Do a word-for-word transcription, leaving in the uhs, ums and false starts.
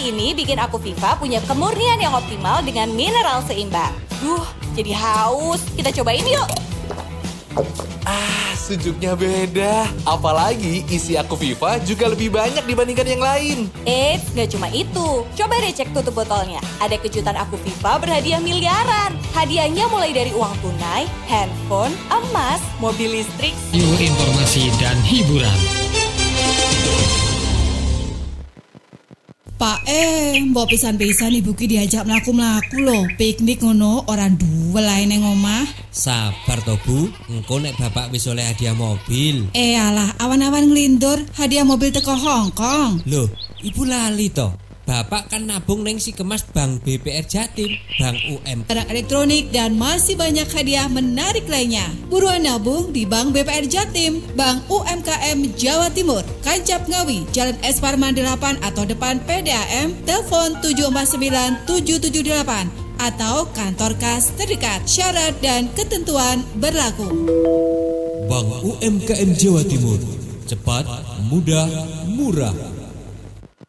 ini bikin aku Viva punya kemurnian yang optimal dengan mineral seimbang. Duh, jadi haus. Kita cobain yuk. Ah, sejuknya beda. Apalagi isi aku Viva juga lebih banyak dibandingkan yang lain. Eits, gak cuma itu. Coba deh cek tutup botolnya. Ada kejutan aku Viva berhadiah miliaran. Hadiahnya mulai dari uang tunai, handphone, emas, mobil listrik. Yuk informasi dan hiburan. Pak eh, mbok pisan-pisan ibu ki diajak mlaku-mlaku lho, piknik ngono orang duwe lae nang omah. Sabar to Bu, engko nek bapak wis oleh hadiah mobil. Eh alah, awan-awan nglindur, hadiah mobil teko Hongkong. Loh, ibu lali to. Bapak kan nabung neng si kemas Bank B P R Jatim, Bank U M. Barang elektronik dan masih banyak hadiah menarik lainnya. Buruan nabung di Bank B P R Jatim, Bank U M K M Jawa Timur, Kancap Ngawi, Jalan Es Parman delapan atau depan P D A M, telepon tujuh empat sembilan tujuh tujuh delapan atau kantor kas terdekat. Syarat dan ketentuan berlaku. Bank U M K M Jawa Timur, cepat, mudah, murah.